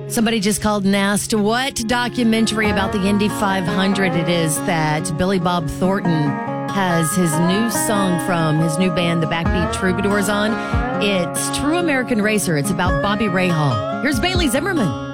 Somebody just called and asked what documentary about the Indy 500 it is that Billy Bob Thornton has his new song from his new band, the Backbeat Troubadours, on. It's True American Racer. It's about Bobby Rahal. Here's Bailey Zimmerman.